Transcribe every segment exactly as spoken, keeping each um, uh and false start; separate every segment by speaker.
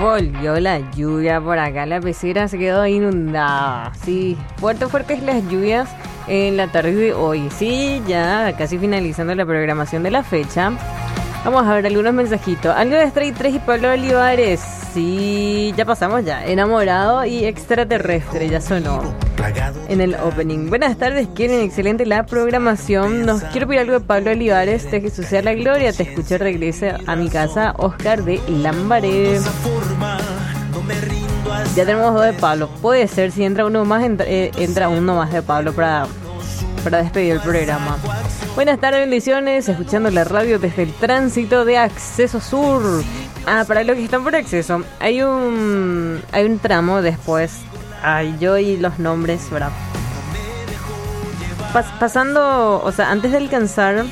Speaker 1: Volvió la lluvia por acá, la pecera se quedó inundada. Sí, fuertes, fuertes las lluvias en la tarde de hoy. Sí, ya casi finalizando la programación de la fecha. Vamos a ver algunos mensajitos. Algo de Stray tres y Pablo Olivares. Sí, ya pasamos ya. Enamorado y extraterrestre, ya sonó en el opening. Buenas tardes, quieren excelente la programación. Nos quiero pedir algo de Pablo Olivares, de Jesús sea la gloria. Te escucho, regrese a mi casa, Oscar de Lambaré. Ya tenemos dos de Pablo. Puede ser, si entra uno más, entra, eh, entra uno más de Pablo para, para despedir el programa. Buenas tardes, bendiciones, escuchando la radio desde el tránsito de Acceso Sur. Ah, para los que están por Acceso, hay un hay un tramo después. Ay, yo y los nombres, ¿verdad? Pas, pasando, o sea, antes de alcanzar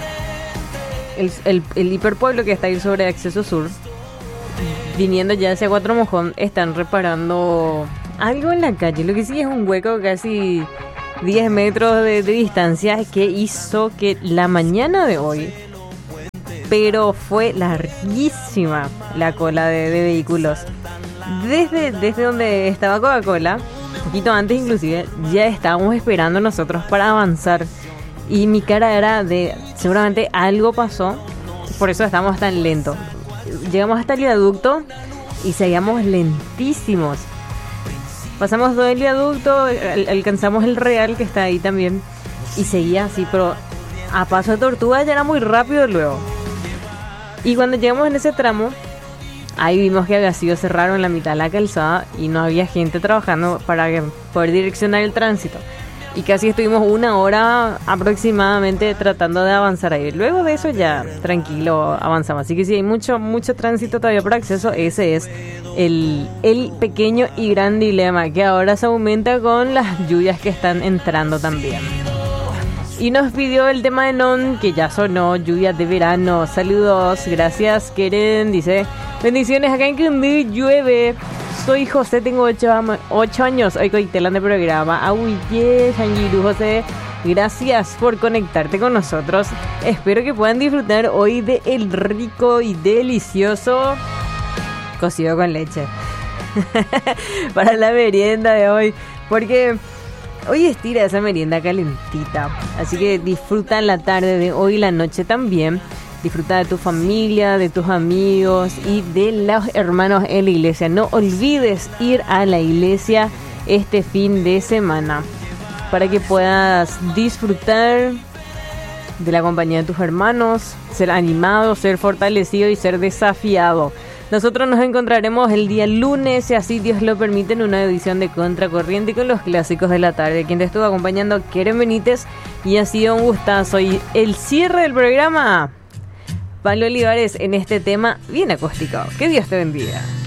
Speaker 1: el, el, el hiperpueblo que está ahí sobre Acceso Sur, viniendo ya hacia Cuatro Mojón, están reparando algo en la calle. Lo que sí es un hueco casi diez metros de, de distancia que hizo que la mañana de hoy, pero fue larguísima la cola de, de vehículos. Desde, desde donde estaba Coca-Cola, un poquito antes inclusive, ya estábamos esperando nosotros para avanzar. Y mi cara era de, seguramente algo pasó, por eso estábamos tan lentos. Llegamos hasta el viaducto y seguíamos lentísimos. Pasamos todo el viaducto, al- alcanzamos el Real que está ahí también, y seguía así, pero a paso de tortuga ya era muy rápido luego. Y cuando llegamos en ese tramo, ahí vimos que había sido cerrado en la mitad de la calzada y no había gente trabajando para poder direccionar el tránsito. Y casi estuvimos una hora aproximadamente tratando de avanzar ahí. Luego de eso ya tranquilo avanzamos. Así que sí, hay mucho, mucho tránsito todavía por acceso. Ese es el, el pequeño y gran dilema que ahora se aumenta con las lluvias que están entrando también. Y nos pidió el tema de Non, que ya sonó, lluvias de verano. Saludos, gracias, Keren. Dice, bendiciones, acá en Quindí llueve. Soy José, tengo ocho años. Hoy coitelan de programa. Ahuye, Yangiru, José. Gracias por conectarte con nosotros. Espero que puedan disfrutar hoy de el rico y delicioso cocido con leche. Para la merienda de hoy. Porque hoy estira esa merienda calentita. Así que disfruta la tarde de hoy y la noche también. Disfruta de tu familia, de tus amigos y de los hermanos en la iglesia. No olvides ir a la iglesia este fin de semana para que puedas disfrutar de la compañía de tus hermanos, ser animado, ser fortalecido y ser desafiado. Nosotros nos encontraremos el día lunes, si así Dios lo permite, en una edición de Contracorriente con los clásicos de la tarde. Quien te estuvo acompañando, Keren Benítez, y ha sido un gustazo. Y el cierre del programa, Pablo Olivares en este tema bien acústico. Que Dios te bendiga.